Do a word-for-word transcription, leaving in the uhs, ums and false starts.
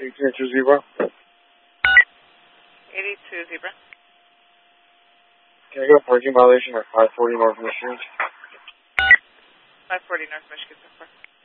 eighty-two Zebra. eighty-two Zebra. Can I get a parking violation at five forty North Michigan? five forty North Michigan, so far.